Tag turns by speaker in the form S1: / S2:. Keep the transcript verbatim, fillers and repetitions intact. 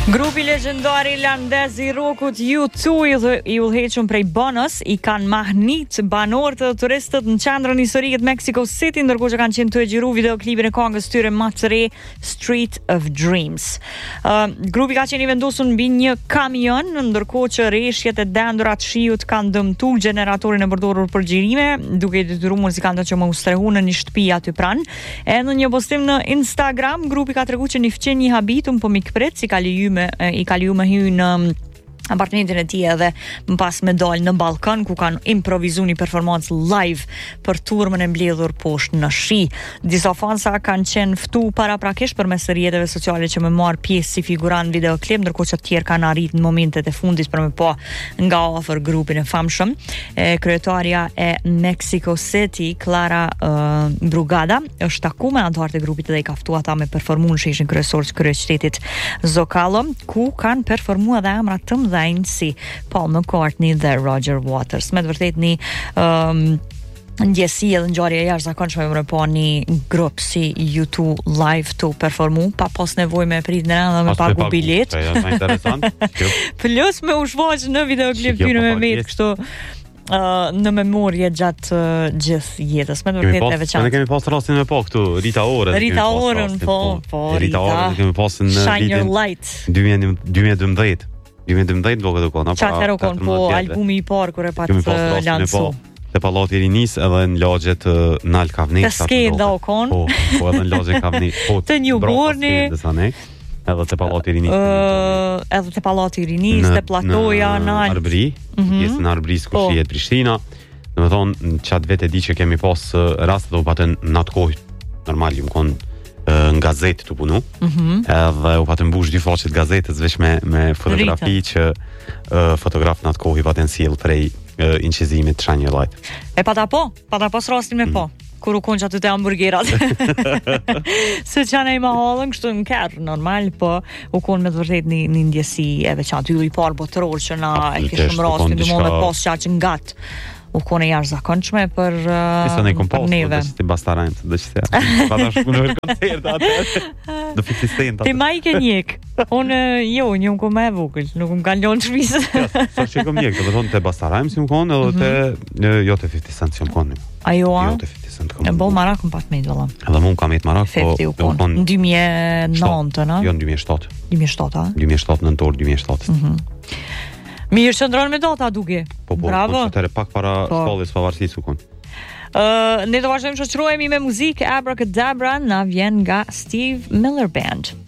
S1: Grupi legjendar irlandez i rokut U two i udhëhequr prej Bonës i kanë mahnit banorët dhe turistët në qendrën historike të Mexico City, ndërkohë që kanë qenë të xhiru videoklipin e këngës tyre më të re Street of Dreams. Uh, grupi ka qenë i vendosur mbi një kamion, ndërkohë që rreshjet e dendura të shiut kanë dëmtuar gjeneratorin e përdorur për xhirime, duke i detyruar muzikantët që më u strehu në një shtëpi aty pranë. E në një postim në Instagram, grupi ka treguar që një fqen një habitum po mikpret si ka lejuar i ka lejuar me hyrë në apartamentin e tij edhe më pas me dal në balkon ku kanë improvisuar një performancë live për turmën e mbledhur poshtë në shi. Disa fansa kanë qenë ftu paraprakisht përmes rrjeteve sociale që më marr pjesë si figurant videoklip, ndërkohë që të tjerë kanë arritur në momentet e fundit për me pa nga afër grupin e famshëm. E, kryetaria e Mexico City, Clara uh, Brugada, është taku me anëtarët e grupit dhe i ka ftuar ata me performuar në sheshin kryesor të kryeqytetit Zocalo, ku kanë performuar edhe emra të si Paul McCartney dhe Roger Waters. Me të vërtet një um, ndjesi edhe ngjarje e jashtëzakonshme për pa një grup si U two live të performu pa pas nevojë me prit në dhe me pagu bilet.
S2: Interesant.
S1: Plus me u shfaq në videoklip tyre me met kështu Uh, në memorje gjatë uh, gjithë jetës. Me të vërtet e veçantë.
S2: Ne kemi pas rastin me pa këtu Rita Ora.
S1: Rita Orën, po, po,
S2: Rita Ora kemi pas në
S1: Shine Your Light
S2: dyqin e dymbëdhjetë. dyqin e dymbëdhjetë duket u kon apo.
S1: Çfarë u kon po albumi i parë kur e pat lancu.
S2: Te Pallati i Rinis edhe në lagjet Nal Kavnet.
S1: Skenda u kon.
S2: Po, po edhe në lagjet Kavnet. Po.
S1: Te Newborni.
S2: Edhe te Pallati i Rinis.
S1: Uh, edhe te Pallati i Rinis, te platoja në
S2: Arbri, pjesën në Arbris ku shihet Prishtina. Domethënë në çat vetë di që kemi pas raste do patën natë kohë normal ju kon në gazetë të punu.
S1: Mm-hmm.
S2: Edhe u patën mbush dy faqet gazetës veç me me fotografi Rita. Që uh, fotograf në atë kohë i patën sjell prej uh, incizimit Shine Your Light.
S1: E pata po, pata pas rastin me po. Kur u konë që aty të hamburgerat. Se që anë e ma halën, kështu në kërë, normal, po u konë me të vërtet një, një ndjesi e veçantë. Ylli parë botëror që na e kishëm rastin, du më me pas qa që nga të. U konë e jashtë zakonqme për, uh, për neve.
S2: Dhe që ti bastarajmë, dhe që ti pa ta shku në vërë koncert atë. Do fitisten të
S1: atë. Ti ma i ke njek. Unë, jo, një më kom e vukëll, nuk më kanë lonë shvisë.
S2: Sa që kom njek, dhe thonë të bastarajmë si më konë, edhe të, jo të fitisten si më konë.
S1: Ajo a?
S2: Jo të fitisten të konë.
S1: E bo marak më pat me i dëllam.
S2: Edhe mu më kam e të marak,
S1: po... u konë. Në dy mijë e nëntë, na?
S2: Jo, në dy mijë e shtatë.
S1: dy mijë e shtatë, a?
S2: dy mijë e shtatë, nëntor dy mijë e shtatë.
S1: Mirë që ndronë me data, duke.
S2: Po, po,
S1: bravo.
S2: Po, që pak para shkollës pavarësisë u konë.
S1: Uh, ne do vazhdojmë shoqërohemi me muzikë. Abracadabra na vjen nga Steve Miller Band.